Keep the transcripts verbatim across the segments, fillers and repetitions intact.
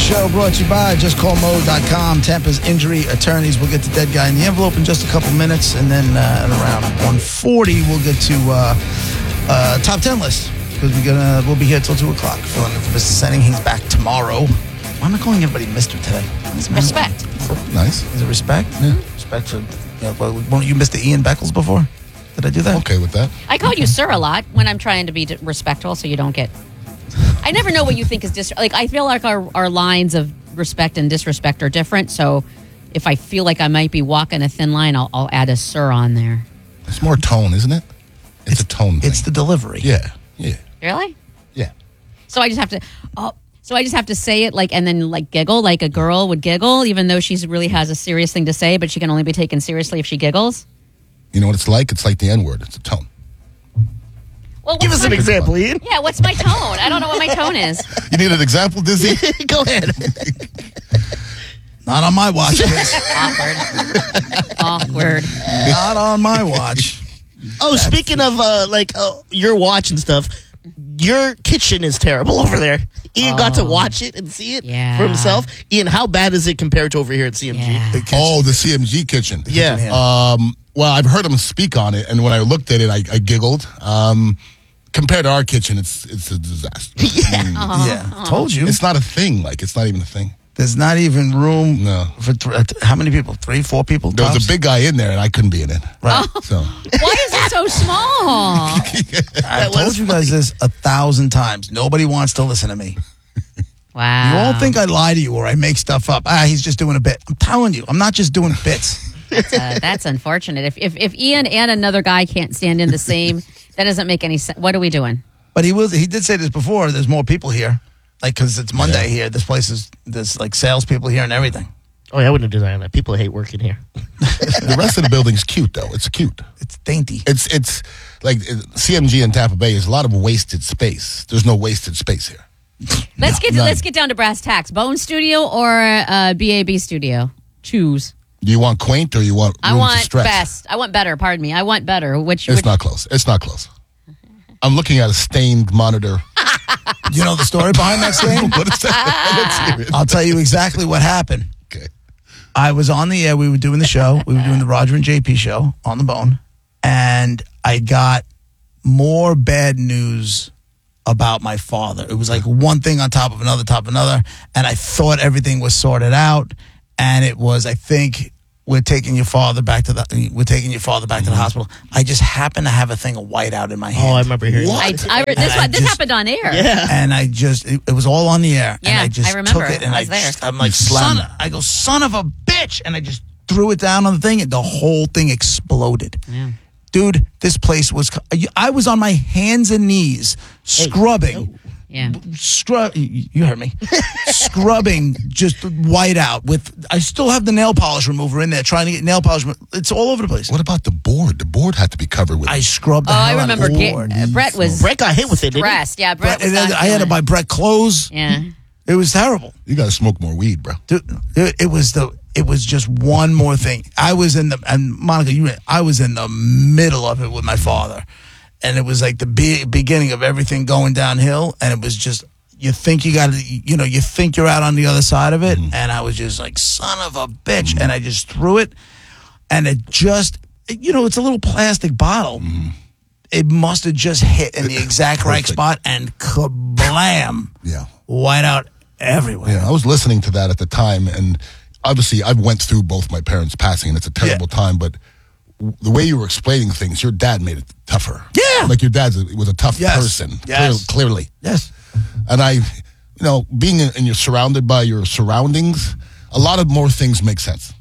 show brought to you by just call mo dot com. Tampa's injury attorneys. We'll get the dead guy in the envelope in just a couple minutes, and then uh, at around one forty, we'll get to uh, uh, top ten list because we're gonna we'll be here till two o'clock. Filling in for Mister Senning. He's back tomorrow. Why am I calling everybody Mister today? Respect. Nice. Is it respect? Yeah. Respect for. Yeah, well, weren't you Mister Ian Beckles before? Did I do that? Okay with that. I call you sir a lot when I'm trying to be d- respectful, so you don't get. I never know what you think is dis. Like I feel like our our lines of respect and disrespect are different. So if I feel like I might be walking a thin line, I'll, I'll add a sir on there. It's more tone, isn't it? It's, it's a tone thing. It's the delivery. Yeah. Yeah. Really? Yeah. So I just have to. Oh, so I just have to say it like and then like giggle like a girl would giggle, even though she really has a serious thing to say, but she can only be taken seriously if she giggles. You know what it's like? It's like the N-word. It's a tone. Well, Give us my, an example, Ian. Yeah, what's my tone? I don't know what my tone is. You need an example, Dizzy? Go ahead. Not on my watch. Kids. Awkward. Awkward. Not on my watch. Oh, speaking of uh, like uh, your watch and stuff, your kitchen is terrible over there. Ian oh. got to watch it and see it yeah. for himself. Ian, how bad is it compared to over here at C M G? Yeah. Oh, the C M G kitchen. Yeah. Um, well, I've heard him speak on it, and when I looked at it, I, I giggled. Um, compared to our kitchen, it's it's a disaster. yeah. Mm. Uh-huh. Yeah. Uh-huh. Told you. It's not a thing. Like, it's not even a thing. There's not even room No. for th- how many people? Three, four people? There was tops? a big guy in there, and I couldn't be in it. Right. Oh. So Why is it so small? I've told you guys this a thousand times. Nobody wants to listen to me. Wow. You all think I lie to you or I make stuff up. Ah, he's just doing a bit. I'm telling you, I'm not just doing bits. That's, uh, that's unfortunate. If, if if Ian and another guy can't stand in the same, that doesn't make any sense. What are we doing? But he was. He did say this before. There's more people here, like because it's Monday yeah. here. This place is there's like salespeople here and everything. Oh, yeah, I wouldn't have done that. People hate working here. The rest of the building's cute, though. It's cute. It's dainty. It's it's like C M G in Tampa Bay is a lot of wasted space. There's no wasted space here. Let's no, get none. let's get down to brass tacks. Bone Studio or uh, B A B Studio? Choose. Do you want quaint or you want room I want to stretch? best. I want better. Pardon me. I want better. Which It's which, not close. It's not close. I'm looking at a stained monitor. Do you know the story behind that stain? What is that? Let's hear it. I'll tell you exactly what happened. Okay. I was on the air. We were doing the show. We were doing the Roger and J P show on the Bone. And I got more bad news about my father. It was like one thing on top of another, top of another. And I thought everything was sorted out. And it was, I think, we're taking your father back to the, we're taking your father back mm-hmm. to the hospital. I just happened to have a thing of whiteout in my hand. Oh, I remember hearing I, that. I, this I one, this just- happened on air. Yeah. And I just, it, it was all on the air. Yeah, and I just I remember. took it and I I, was there. just, I'm like, You slammed son, it. I go, son of a bitch. And I just threw it down on the thing and the whole thing exploded. Yeah. Dude, this place was, I was on my hands and knees scrubbing. Yeah. Scrub, you heard me. Scrubbing just white out with, I still have the nail polish remover in there trying to get nail polish. It's all over the place. What about the board? The board had to be covered with. I scrubbed the Oh, I hell out of remember. the Ga- board. uh, Brett was Brett got hit with it, didn't he? stressed. Yeah, Brett, Brett, was and not I had to feeling buy it. Brett clothes. Yeah. It was terrible. You got to smoke more weed, bro. Dude, it, it was the. It was just one more thing. I was in the and Monica, you. I was in the middle of it with my father, and it was like the be- beginning of everything going downhill. And it was just you think you got to, you know, you think you're out on the other side of it, mm-hmm. and I was just like, son of a bitch, mm-hmm. and I just threw it, and it just, you know, it's a little plastic bottle. Mm-hmm. It must have just hit in the exact right spot, and kablam! Yeah, white out everywhere. Yeah, I was listening to that at the time, and obviously I went through both my parents passing, and it's a terrible yeah. time, but the way you were explaining things, your dad made it tougher. Yeah. Like your dad was a tough yes. person. Yes. Clear, clearly. Yes. And I, you know, being in, and you're surrounded by your surroundings, a lot of more things make sense.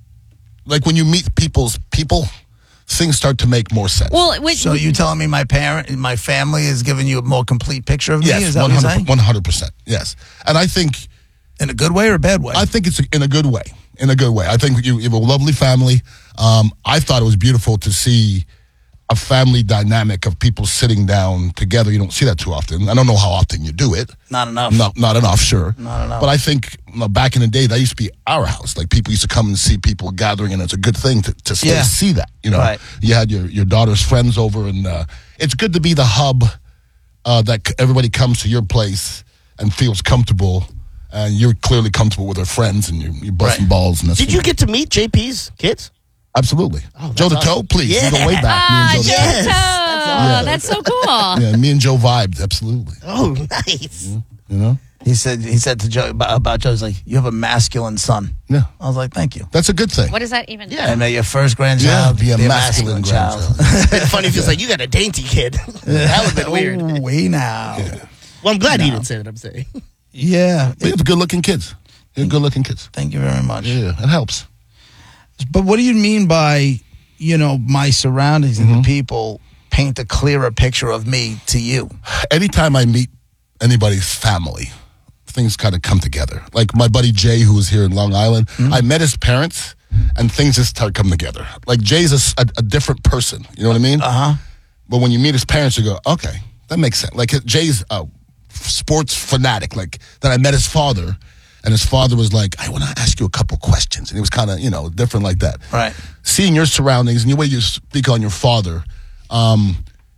Like when you meet people's people, things start to make more sense. Well, which, so you telling me my parent, my family is giving you a more complete picture of me? Yes, is that what you're saying? one hundred percent. Yes. And I think... In a good way or a bad way? I think it's in a good way. In a good way. I think you, you have a lovely family. Um, I thought it was beautiful to see a family dynamic of people sitting down together. You don't see that too often. I don't know how often you do it. Not enough. Not, not enough, sure. Not enough. But I think you know, back in the day, that used to be our house. Like people used to come and see people gathering, and it's a good thing to, to still yeah. see that. You know, right. You had your, your daughter's friends over, and uh, it's good to be the hub uh, that everybody comes to your place and feels comfortable and you're clearly comfortable with her friends, and you're, you're busting Right. balls. And that's Did you get to meet J P's kids? Absolutely. Oh, Joe the that's Toe, awesome. please. Yeah. We go way back. Ah, me and Joe, Joe Yes. Toe. Yeah. That's so cool. yeah, me and Joe vibed. Absolutely. Oh, nice. You know? He said he said to Joe about, about Joe, he's like, you have a masculine son. Yeah. I was like, thank you. That's a good thing. What does that even? Yeah. And may your first grandchild Yeah, be a masculine grandchild. It'd been funny if he was like, you got a dainty kid. That would have been weird. Oh, way now. Yeah. Well, I'm glad he didn't say what I'm saying. You have good looking kids. You have good looking kids. Thank you very much. Yeah, it helps. But what do you mean by, you know, my surroundings and the people paint a clearer picture of me to you? Anytime I meet anybody's family, things kind of come together. Like my buddy Jay, who was here in Long Island, I met his parents, and things just start coming together. Like Jay's a, a, a different person. You know what I mean? Uh huh. But when you meet his parents, you go, okay, that makes sense. Like Jay's a sports fanatic. Like then I met his father, and his father was like, I want to ask you a couple questions. And he was kind of, you know, different like that. Right. Seeing your surroundings and the way you speak on your father, um,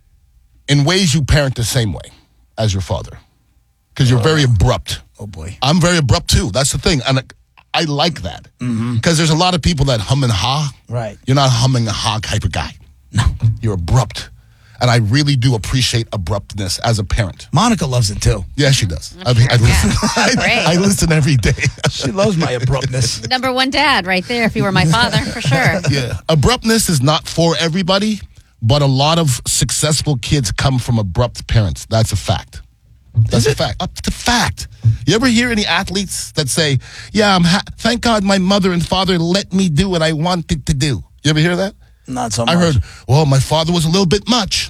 in ways you parent the same way as your father. Because you're very abrupt. Oh, boy. I'm very abrupt, too. That's the thing. And I like that. Because there's a lot of people that hum and ha. Right. You're not a humming and ha type of guy. No. You're abrupt. And I really do appreciate abruptness as a parent. Menica loves it, too. Yeah, she does. I, mean, I, listen, I, Great. I listen every day. She loves my abruptness. Number one dad right there if you were my father, for sure. Yeah. Abruptness is not for everybody, but a lot of successful kids come from abrupt parents. That's a fact. That's a fact. Up to fact. You ever hear any athletes that say, yeah, I'm ha- thank God my mother and father let me do what I wanted to do? You ever hear that? Not so much. I heard, well, my father was a little bit much.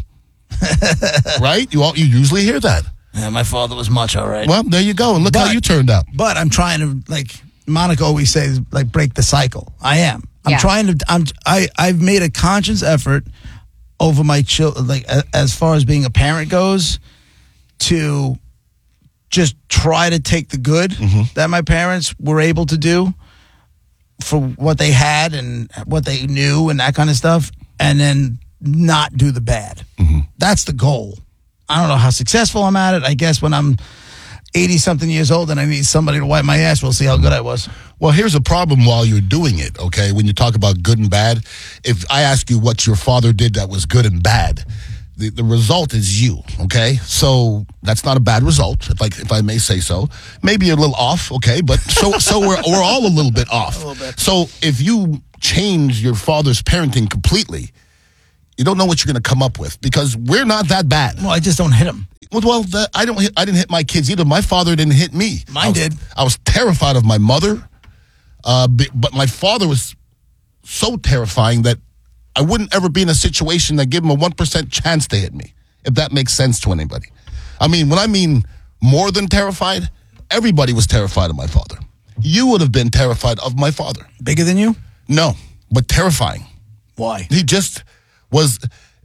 Right? You all, you usually hear that. Yeah, my father was much, all right. Well, there you go. And look how But- you turned out. But I'm trying to, like Monica always says, like break the cycle. I am. I'm Yeah. trying to. I'm. I. I've made a conscious effort over my children, like a, as far as being a parent goes, to just try to take the good that my parents were able to do for what they had and what they knew and that kind of stuff, and then not do the bad. That's the goal. I don't know how successful I'm at it. I guess when I'm eighty something years old and I need somebody to wipe my ass, we'll see how good I was. Well, here's a problem while you're doing it, okay? When you talk about good and bad, if I ask you what your father did that was good and bad, the, the result is you, okay? So that's not a bad result, if I, if I may say so. Maybe you're a little off, okay? But so so we're, we're all a little bit off. A little bit. So if you change your father's parenting completely, you don't know what you're going to come up with because we're not that bad. Well, I just don't hit him. Well, well the, I don't. Hit, I didn't hit my kids either. My father didn't hit me. Mine I was, did. I was terrified of my mother, uh, b- but my father was so terrifying that I wouldn't ever be in a situation that gave him a one percent chance to hit me. If that makes sense to anybody. I mean, when I mean more than terrified, everybody was terrified of my father. You would have been terrified of my father. Bigger than you? No, but terrifying. Why? He just was.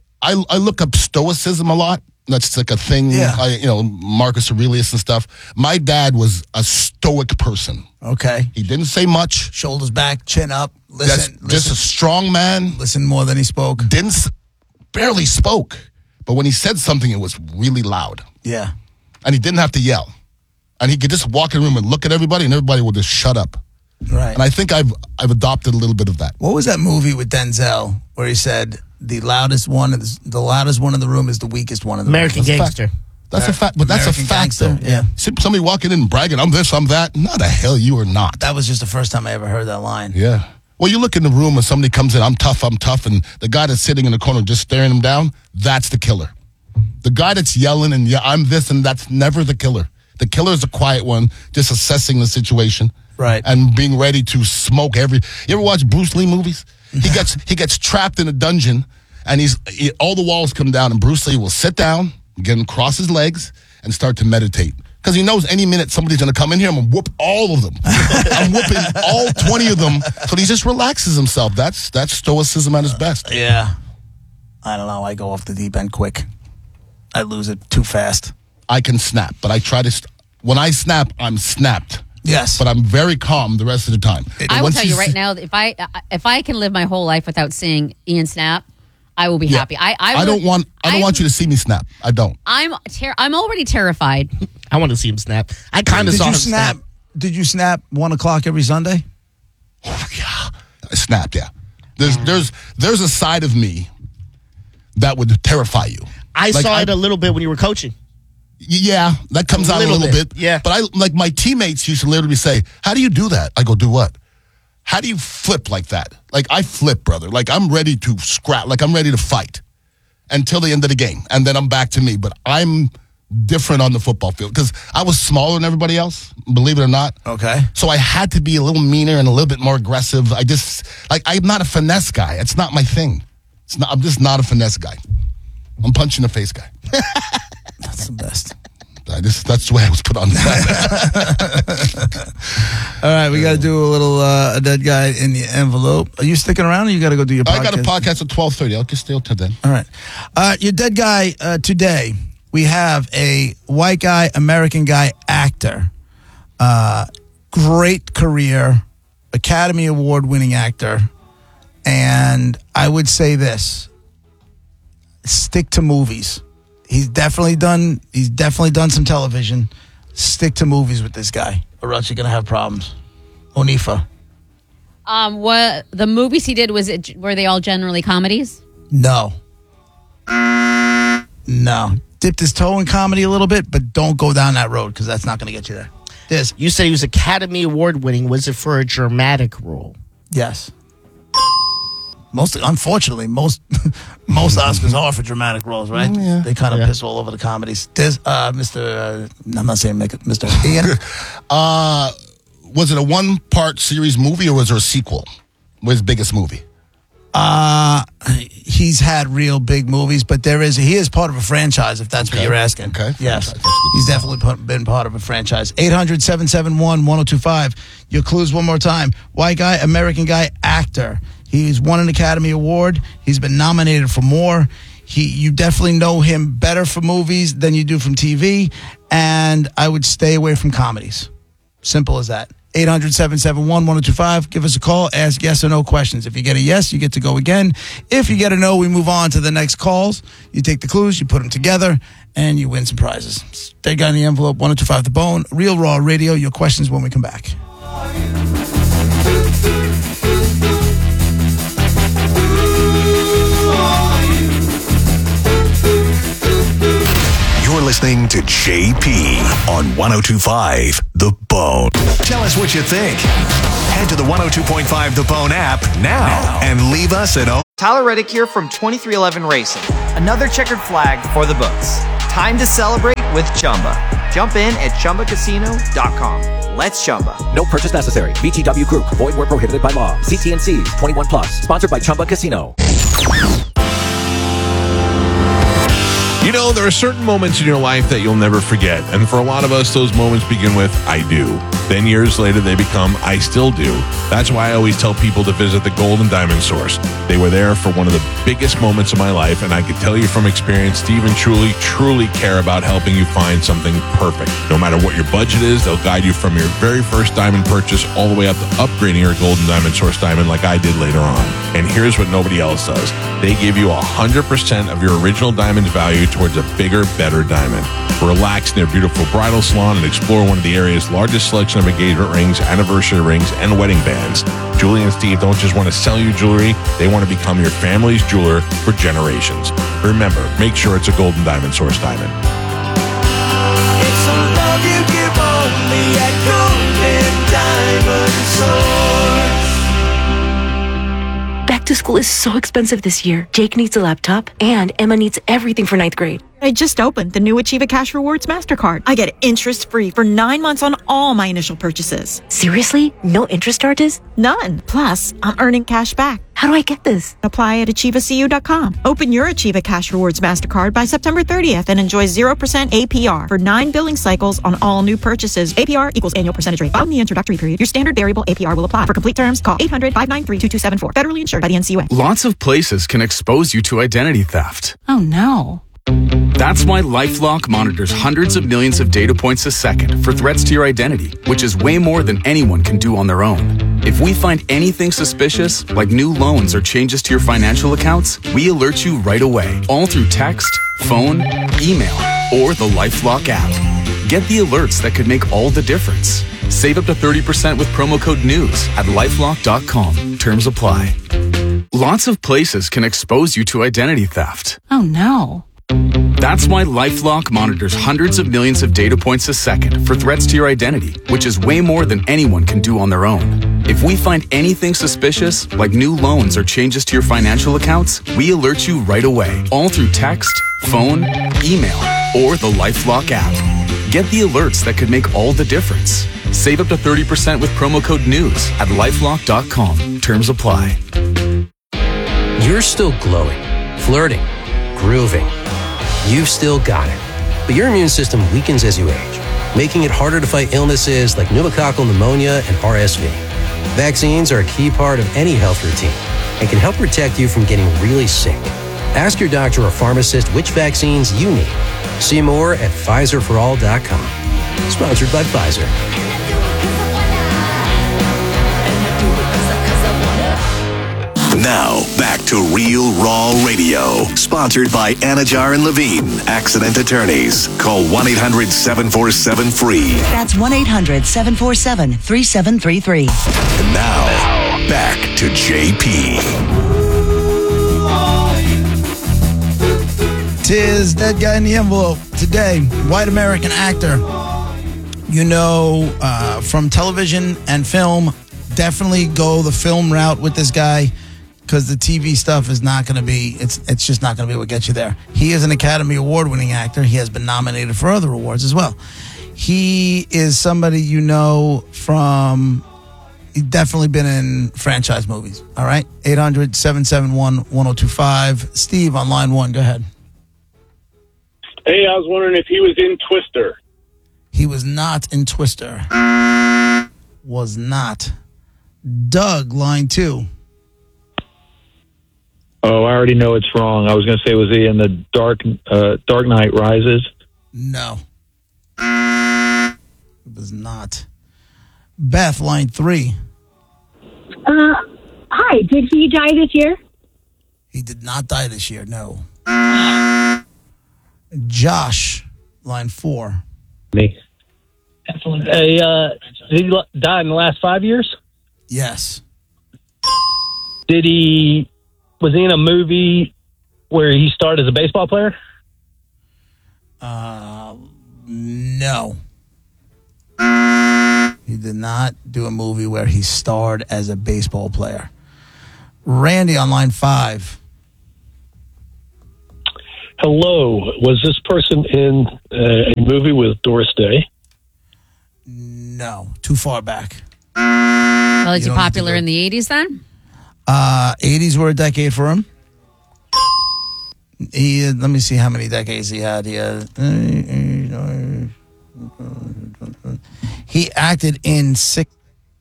I I look up stoicism a lot. That's like a thing. Yeah. I, you know, Marcus Aurelius and stuff. My dad was a stoic person. Okay. He didn't say much. Shoulders back, chin up. That's Listen. just listen, a strong man. listen more than he spoke. Didn't s- barely spoke, but when he said something, it was really loud, Yeah. and he didn't have to yell, and he could just walk in the room and look at everybody, and everybody would just shut up. Right. And I think I've I've adopted a little bit of that. What was that movie with Denzel where he said the loudest one, in the, the loudest one in the room is the weakest one in the American room? That's a fact. Gangster. That's a fact, but that's American a fact, Gangster, though. yeah. See somebody walking in and bragging, I'm this, I'm that. No, the hell you are not. That was just the first time I ever heard that line. Yeah. Well, you look in the room and somebody comes in, I'm tough, I'm tough, and the guy that's sitting in the corner just staring him down, that's the killer. The guy that's yelling and, yeah, I'm this, and that's never the killer. The killer is a quiet one, just assessing the situation. Right. And being ready to smoke every. You ever watch Bruce Lee movies? He gets he gets trapped in a dungeon, and he's he, all the walls come down, and Bruce Lee will sit down, get him cross his legs, and start to meditate. Because he knows any minute somebody's going to come in here, I'm going to whoop all of them. I'm whooping all twenty of them. So he just relaxes himself. That's that's stoicism at his best. Yeah. I don't know. I go off the deep end quick. I lose it too fast. I can snap, but I try to. St- when I snap, I'm snapped. Yes. But I'm very calm the rest of the time. I will Once tell you he's- right now, if I if I can live my whole life without seeing Ian snap, I will be Yeah. happy. I I, I don't want. I don't I'm- want you to see me snap. I don't. I'm ter- I'm already terrified. I want to see him snap. I kind of Did saw you him snap? snap. did you snap one o'clock every Sunday? Oh, yeah. I snapped, yeah. There's there's there's a side of me that would terrify you. I Like, saw I- it a little bit when you were coaching. Yeah, that comes A out a little little bit. bit, yeah. But I like my teammates used to literally say, "How do you do that?" I go, "Do what? How do you flip like that?" Like I flip, brother. Like I'm ready to scrap. Like I'm ready to fight until the end of the game, and then I'm back to me. But I'm different on the football field because I was smaller than everybody else. Believe it or not. Okay. So I had to be a little meaner and a little bit more aggressive. I just like I'm not a finesse guy. It's not my thing. It's not. I'm just not a finesse guy. I'm punch in the face guy. That's the best. I just, that's the way I was put on that. All right, we got to do a little uh, a dead guy in the envelope. Are you sticking around, or you got to go do your podcast? I got a podcast at twelve thirty. I'll just stay till then. All right. Uh, your dead guy uh, today, we have a white guy, American guy, actor. Uh, great career, Academy Award winning actor. And I would say this, stick to movies. He's definitely done he's definitely done some television. Stick to movies with this guy, or else you're going to have problems. Onifa. Um, what the movies he did, was it, were they all generally comedies? No. No. Dipped his toe in comedy a little bit, but don't go down that road because that's not going to get you there. This. You said he was Academy Award winning. Was it for a dramatic role? Yes. Most, unfortunately, most most Oscars are for dramatic roles, right? Mm, yeah. They kind of Yeah. piss all over the comedies. This, uh, Mister Uh, I'm not saying make it, Mister Ian. Uh, was it a one-part series movie or was there a sequel? Was his biggest movie? Uh, he's had real big movies, but there is he is part of a franchise. If that's Okay. what you're asking, Okay. yes, Franchise. That's good. he's definitely put, been part of a franchise. eight hundred, seven seven one, one oh two five. Your clues one more time. White guy, American guy, actor. He's won an Academy Award. He's been nominated for more. He, you definitely know him better for movies than you do from T V, and I would stay away from comedies. Simple as that. eight hundred, seven seven one, one oh two five. Give us a call. Ask yes or no questions. If you get a yes, you get to go again. If you get a no, we move on to the next calls. You take the clues, you put them together, and you win some prizes. Dead Guy in the Envelope, one oh two five The Bone. Real Raw Radio. Your questions when we come back. You're listening to J P on one oh two point five The Bone. Tell us what you think. Head to the one oh two point five The Bone app now and leave us an O. Tyler Reddick here from twenty-three eleven Racing. Another checkered flag for the books. Time to celebrate with Chumba. Jump in at Chumba Casino dot com. Let's Chumba. No purchase necessary. V G W Group. Void where prohibited by law. C T N C. twenty-one plus. Sponsored by Chumba Casino. You know, there are certain moments in your life that you'll never forget. And for a lot of us, those moments begin with, I do. Then years later, they become, I still do. That's why I always tell people to visit the Gold and Diamond Source. They were there for one of the biggest moments of my life. And I can tell you from experience, Steve and truly, truly care about helping you find something perfect. No matter what your budget is, they'll guide you from your very first diamond purchase all the way up to upgrading your Gold and Diamond Source diamond like I did later on. And here's what nobody else does. They give you one hundred percent of your original diamond's value towards a bigger, better diamond. Relax in their beautiful bridal salon and explore one of the area's largest selection of engagement rings, anniversary rings, and wedding bands. Julie and Steve don't just want to sell you jewelry, they want to become your family's jeweler for generations. Remember, make sure it's a Gold and Diamond Source diamond. It's a love you give only at Golden Diamond Source. Back to school is so expensive this year. Jake needs a laptop, and Emma needs everything for ninth grade. I just opened the new Achieva Cash Rewards MasterCard. I get interest free for nine months on all my initial purchases. Seriously? No interest charges? None. Plus, I'm earning cash back. How do I get this? Apply at Achieva C U dot com. Open your Achieva Cash Rewards MasterCard by September thirtieth and enjoy zero percent A P R for nine billing cycles on all new purchases. A P R equals annual percentage rate. Following the introductory period, your standard variable A P R will apply. For complete terms, call eight hundred, five nine three, two two seven four. Federally insured by the N C U A. Lots of places can expose you to identity theft. Oh no. That's why LifeLock monitors hundreds of millions of data points a second for threats to your identity, which is way more than anyone can do on their own. If we find anything suspicious, like new loans or changes to your financial accounts, we alert you right away, all through text, phone, email, or the LifeLock app. Get the alerts that could make all the difference. Save up to thirty percent with promo code NEWS at lifelock dot com. Terms apply. Lots of places can expose you to identity theft. Oh no. That's why LifeLock monitors hundreds of millions of data points a second for threats to your identity, which is way more than anyone can do on their own. If we find anything suspicious, like new loans or changes to your financial accounts, we alert you right away, all through text, phone, email, or the LifeLock app. Get the alerts that could make all the difference. Save up to thirty percent with promo code NEWS at lifelock dot com. Terms apply. You're still glowing, flirting, grooving. You've still got it. But your immune system weakens as you age, making it harder to fight illnesses like pneumococcal pneumonia and R S V. Vaccines are a key part of any health routine and can help protect you from getting really sick. Ask your doctor or pharmacist which vaccines you need. See more at Pfizer for all dot com. Sponsored by Pfizer. Now, back to Real Raw Radio. Sponsored by Anajar and Levine, accident attorneys. Call one eight hundred seven four seven F R E E. That's one eight hundred seven four seven three seven three three. And now, back to J P. Tis Dead Guy in the Envelope. Today, white American actor. You know, uh, from television and film, definitely go the film route with this guy, because the T V stuff is not going to be, it's it's just not going to be what gets you there. He is an Academy Award-winning actor. He has been nominated for other awards as well. He is somebody you know from, he's definitely been in franchise movies, all right? eight hundred seven seven one one oh two five. Steve on line one, go ahead. Hey, I was wondering if he was in Twister. He was not in Twister. Was not. Doug, line two. Oh, I already know it's wrong. I was going to say, was he in the Dark uh, Dark Knight Rises? No. It was not. Beth, line three. Uh, hi. Did he die this year? He did not die this year, no. Josh, line four. Me. Hey, uh, did he die in the last five years? Yes. Did he... Was he in a movie where he starred as a baseball player? Uh, no. He did not do a movie where he starred as a baseball player. Randy on line five. Hello. Was this person in uh, a movie with Doris Day? No. Too far back. Well, is You he don't need popular to go- in the eighties then? Uh, eighties were a decade for him. He had, let me see how many decades he had. He had, he acted in six.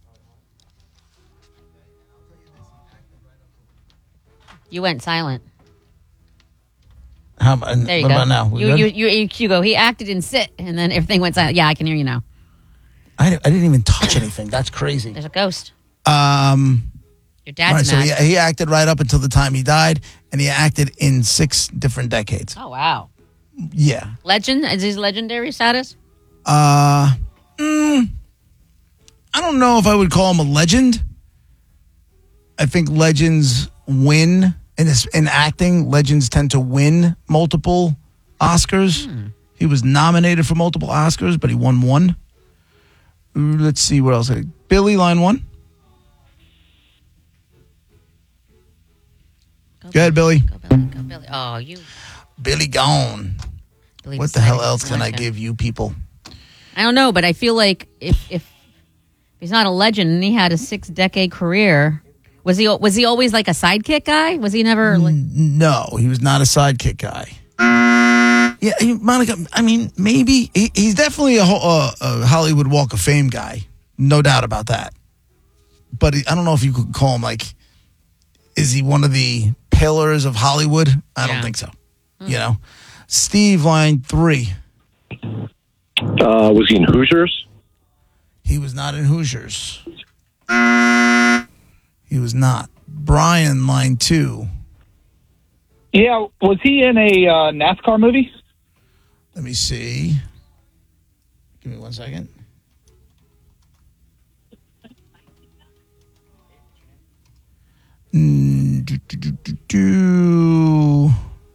You went silent. How about, There you what go. about now? We You, good? you, you, you, you go. He acted in Sit, and then everything went silent. Yeah, I can hear you now. I, I didn't even touch anything. That's crazy. There's a ghost. Um, Your dad's right, so mad. he, he acted right up until the time he died, and he acted in six different decades. Oh, wow. Yeah. Legend? Is his legendary status? Uh, mm, I don't know if I would call him a legend. I think legends win in this, in acting. Legends tend to win multiple Oscars. Hmm. He was nominated for multiple Oscars, but he won one. Let's see what else. Billy, line one. Go, Go ahead, Billy. Go, Billy. Go, Billy. Oh, you. Billy gone. Billy What the hell decided else to can I like him. give you people? I don't know, but I feel like if if he's not a legend and he had a six decade career, was he was he always like a sidekick guy? Was he never like? No, he was not a sidekick guy. Yeah, he- Monica. I mean, maybe he, he's definitely a, ho- uh, a Hollywood Walk of Fame guy, no doubt about that. But he, I don't know if you could call him like. Is he one of the pillars of Hollywood? I don't Yeah. think so. You know, Steve, line three. Uh, was he in Hoosiers? He was not in Hoosiers. He was not. Brian, line two. Yeah, was he in a uh, NASCAR movie? Let me see. Give me one second. do, do, do, do, do.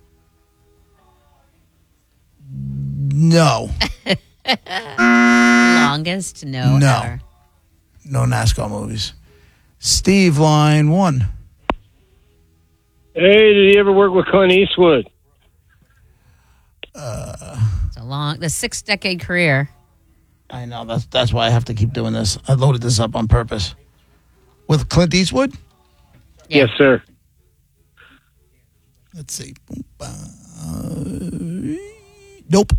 No. Longest no, No. ever. No NASCAR movies. Steve, line one. Hey, did he ever work with Clint Eastwood? It's a long, the six decade career. I know. That's that's why I have to keep doing this. I loaded this up on purpose. With Clint Eastwood? Yes, sir. Let's see. Uh, nope.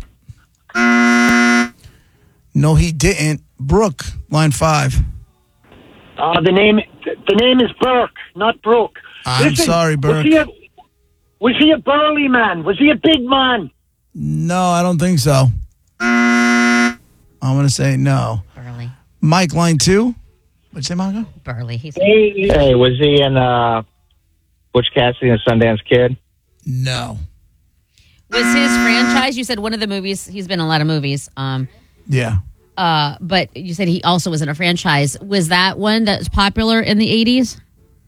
No, he didn't. Brooke, line five. Uh, the name the name is Burke, not Brooke. I'm Listen, sorry, Burke. Was he, a, was he a burly man? Was he a big man? No, I don't think so. I'm going to say no. Burly. Mike, line two. What'd you say, Monica? Burly. He's Hey, was he in uh, Butch Cassidy and Sundance Kid? No. Was his franchise? You said one of the movies. He's been in a lot of movies. Um, Yeah. uh, but you said he also was in a franchise. Was that one that was popular in the eighties?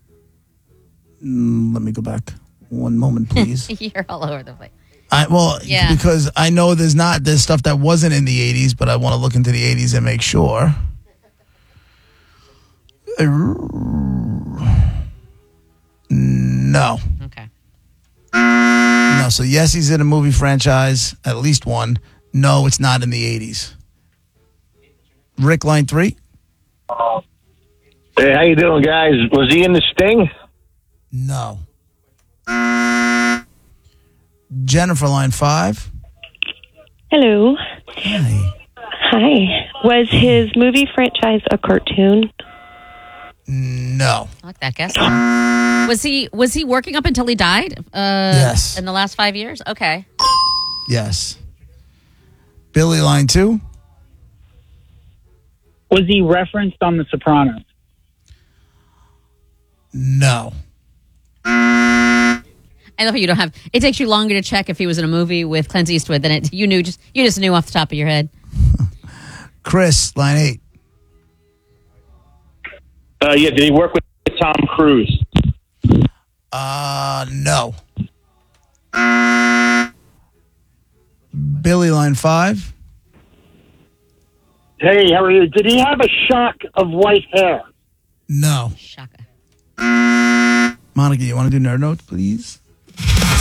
Mm, let me go back. One moment, please. You're all over the place. I, well, Yeah. because I know there's not there's stuff that wasn't in the eighties, but I want to look into the eighties and make sure. No. Okay. No. So yes, he's in a movie franchise, at least one. No, it's not in the eighties. Rick, line three. Hey, how you doing, guys? Was he in The Sting? No. Jennifer, line five. Hello. Hi. Hi. Was his movie franchise a cartoon? No. I like that guess. Was he was he working up until he died? Uh, Yes. In the last five years? Okay. Yes. Billy, line two. Was he referenced on The Sopranos? No. I love how you don't have. It takes you longer to check if he was in a movie with Clint Eastwood than it. You knew just you just knew off the top of your head. Chris, line eight. Uh, yeah, did he work with Tom Cruise? Uh, no. Billy, line five. Hey, how are you? Did he have a shock of white hair? No. Shaka. Monica, you want to do nerd notes, please?